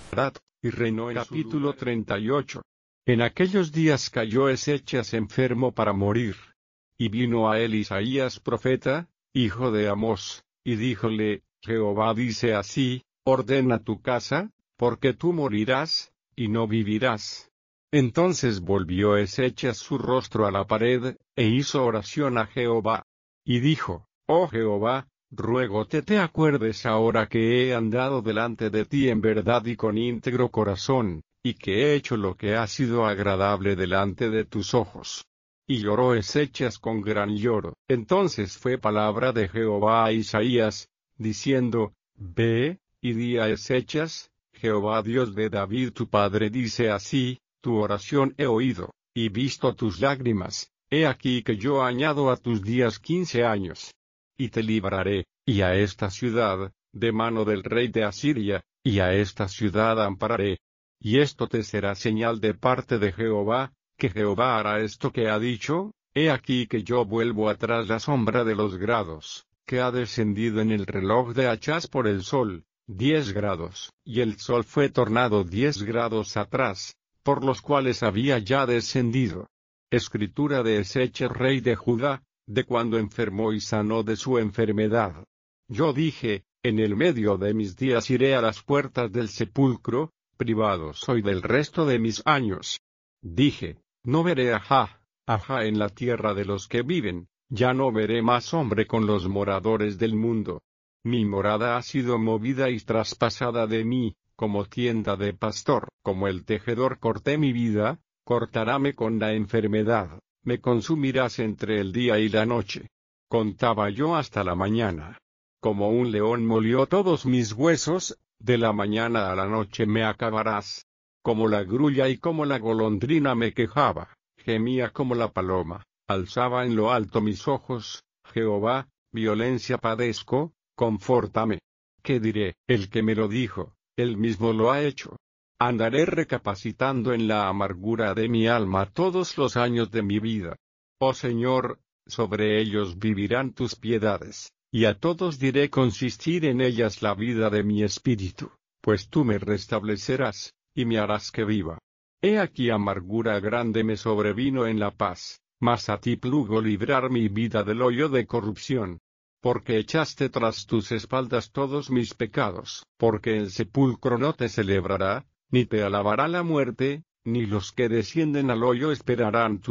y reinó en capítulo 38. En aquellos días cayó Ezechas enfermo para morir. Y vino a él Isaías profeta, hijo de Amós, y díjole, Jehová dice así, ordena tu casa, porque tú morirás, y no vivirás. Entonces volvió Ezechas su rostro a la pared, e hizo oración a Jehová. Y dijo, Oh Jehová, ruégote te acuerdes ahora que he andado delante de ti en verdad y con íntegro corazón, y que he hecho lo que ha sido agradable delante de tus ojos. Y lloró Ezechas con gran lloro. Entonces fue palabra de Jehová a Isaías, diciendo, Ve, y di a Ezechas, Jehová Dios de David tu padre dice así, tu oración he oído, y visto tus lágrimas, he aquí que yo añado a tus días 15 años. Y te libraré, y a esta ciudad, de mano del rey de Asiria, y a esta ciudad ampararé. Y esto te será señal de parte de Jehová, que Jehová hará esto que ha dicho, he aquí que yo vuelvo atrás la sombra de los grados, que ha descendido en el reloj de Achaz por el sol, 10 grados, y el sol fue tornado 10 grados atrás, por los cuales había ya descendido. Escritura de Ezechas rey de Judá, de cuando enfermó y sanó de su enfermedad. Yo dije, en el medio de mis días iré a las puertas del sepulcro, privado soy del resto de mis años. Dije, no veré ajá en la tierra de los que viven, ya no veré más hombre con los moradores del mundo. Mi morada ha sido movida y traspasada de mí, como tienda de pastor, como el tejedor corté mi vida, cortaráme con la enfermedad, me consumirás entre el día y la noche. Contaba yo hasta la mañana. Como un león molió todos mis huesos, de la mañana a la noche me acabarás. Como la grulla y como la golondrina me quejaba, gemía como la paloma, alzaba en lo alto mis ojos, Jehová, violencia padezco, confórtame. ¿Qué diré? El que me lo dijo, él mismo lo ha hecho. Andaré recapacitando en la amargura de mi alma todos los años de mi vida. Oh Señor, sobre ellos vivirán tus piedades, y a todos diré consistir en ellas la vida de mi espíritu, pues tú me restablecerás, y me harás que viva. He aquí amargura grande me sobrevino en la paz, mas a ti plugo librar mi vida del hoyo de corrupción. Porque echaste tras tus espaldas todos mis pecados, porque el sepulcro no te celebrará, ni te alabará la muerte, ni los que descienden al hoyo esperarán tu